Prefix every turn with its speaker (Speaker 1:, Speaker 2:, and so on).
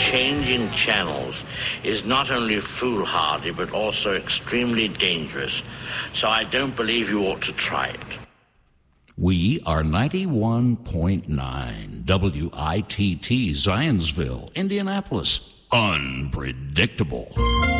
Speaker 1: changing channels is not only foolhardy but also extremely dangerous. So I don't believe you ought to try it.
Speaker 2: We are 91.9 WITT Zionsville, Indianapolis. Unpredictable.